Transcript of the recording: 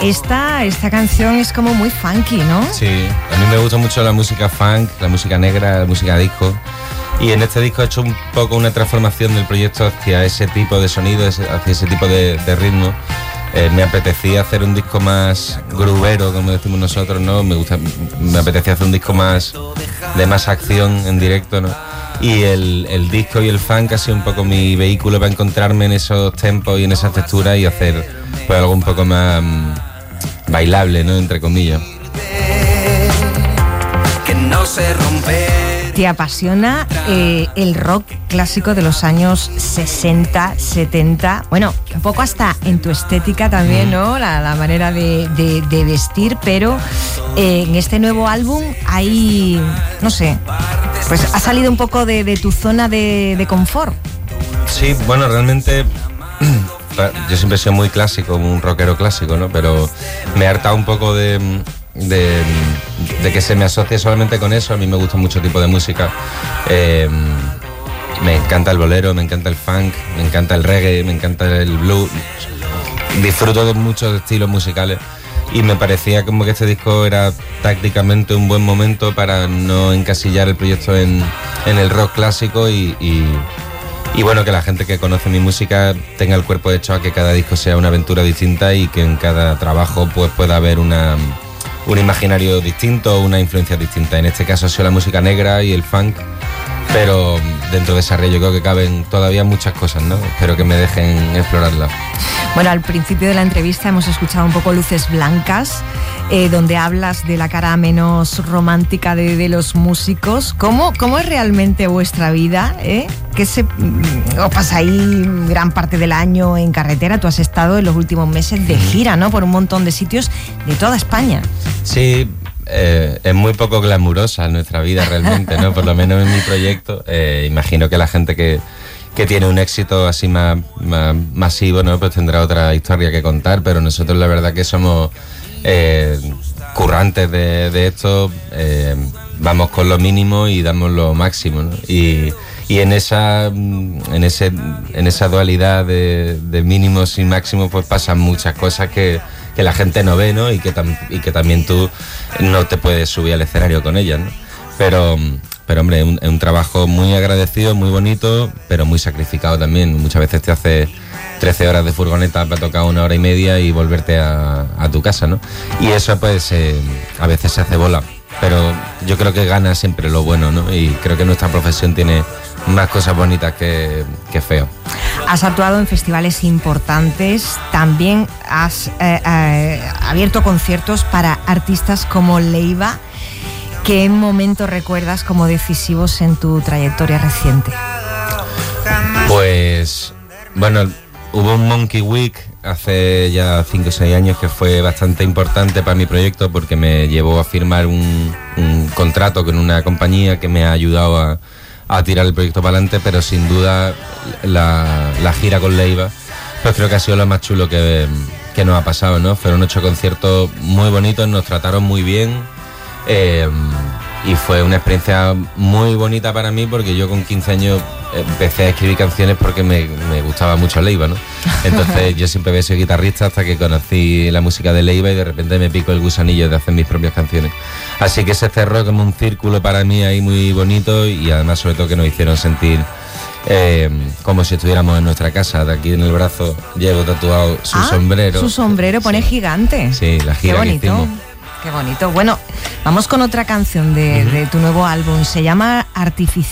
esta canción es como muy funky, ¿no? Sí, a mí me gusta mucho la música funk, la música negra, la música disco. Y en este disco he hecho un poco una transformación del proyecto hacia ese tipo de sonido, hacia ese tipo de ritmo. Me apetecía hacer un disco más groovero, como decimos nosotros, ¿no? Me apetecía hacer un disco de más acción en directo, ¿no? Y el disco y el funk ha sido un poco mi vehículo para encontrarme en esos tempos y en esas texturas y hacer pues algo un poco más bailable, ¿no? Entre comillas. Que no se rompe. Te apasiona el rock clásico de los años 60, 70, bueno, un poco hasta en tu estética también, ¿no? La manera de vestir, pero en este nuevo álbum hay, no sé, pues ha salido un poco de tu zona de confort. Sí, bueno, realmente yo siempre he sido muy clásico, un rockero clásico, ¿no? Pero me he hartado un poco de que se me asocie solamente con eso. A mí me gusta mucho tipo de música. Me encanta el bolero, me encanta el funk, me encanta el reggae, me encanta el blues. Disfruto de muchos estilos musicales y me parecía como que este disco era tácticamente un buen momento para no encasillar el proyecto en el rock clásico y bueno, que la gente que conoce mi música tenga el cuerpo hecho a que cada disco sea una aventura distinta y que en cada trabajo pues pueda haber un imaginario distinto, una influencia distinta. En este caso ha sido la música negra y el funk, pero dentro de ese arreglo yo creo que caben todavía muchas cosas, ¿no? Espero que me dejen explorarlas. Bueno, al principio de la entrevista hemos escuchado un poco Luces Blancas, donde hablas de la cara menos romántica de los músicos. ¿Cómo es realmente vuestra vida? ¿Qué os pasa ahí gran parte del año en carretera? Tú has estado en los últimos meses de gira, ¿no? Por un montón de sitios de toda España. Sí, es muy poco glamurosa nuestra vida realmente, ¿no? Por lo menos en mi proyecto. Imagino que la gente que tiene un éxito así más masivo, ¿no? Pues tendrá otra historia que contar, pero nosotros la verdad que somos currantes de esto, vamos con lo mínimo y damos lo máximo, ¿no? Y en esa dualidad de mínimos y máximos pues pasan muchas cosas que la gente no ve, ¿no? Y que también tú no te puedes subir al escenario con ellas, ¿no? Pero hombre, es un trabajo muy agradecido, muy bonito, pero muy sacrificado también. Muchas veces te haces 13 horas de furgoneta para tocar 1 hora y media y volverte a tu casa, ¿no? Y eso pues a veces se hace bola, pero yo creo que gana siempre lo bueno, ¿no? Y creo que nuestra profesión tiene más cosas bonitas que feo. Has actuado en festivales importantes, también has abierto conciertos para artistas como Leiva. ¿Qué momentos recuerdas como decisivos en tu trayectoria reciente? Pues, bueno, hubo un Monkey Week hace ya 5 o 6 años que fue bastante importante para mi proyecto porque me llevó a firmar un contrato con una compañía que me ha ayudado a tirar el proyecto para adelante, pero sin duda la gira con Leiva pues creo que ha sido lo más chulo que nos ha pasado, ¿no? Fueron 8 conciertos muy bonitos, nos trataron muy bien. Y fue una experiencia muy bonita para mí porque yo con 15 años empecé a escribir canciones porque me gustaba mucho Leiva, ¿no? Entonces yo siempre había sido guitarrista hasta que conocí la música de Leiva y de repente me pico el gusanillo de hacer mis propias canciones. Así que se cerró como un círculo para mí ahí muy bonito y además sobre todo que nos hicieron sentir como si estuviéramos en nuestra casa. De aquí en el brazo llevo tatuado su sombrero. Su sombrero pone gigante. Sí, la gira que hicimos. Qué bonito. Bueno, vamos con otra canción de tu nuevo álbum. Se llama Artificial.